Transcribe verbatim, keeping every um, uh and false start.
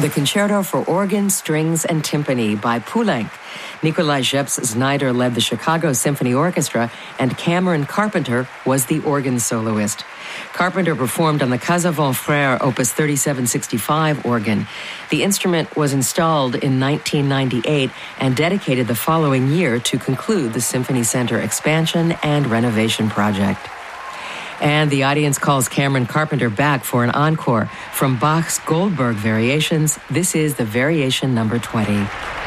The Concerto for Organ, Strings, and Timpani by Poulenc. Nikolai Jeps-Znaider led the Chicago Symphony Orchestra, and Cameron Carpenter was the organ soloist. Carpenter performed on the Casavant Frères Opus thirty-seven sixty-five organ. The instrument was installed in nineteen ninety-eight and dedicated the following year to conclude the Symphony Center expansion and renovation project. And the audience calls Cameron Carpenter back for an encore. From Bach's Goldberg Variations, this is the Variation number twenty.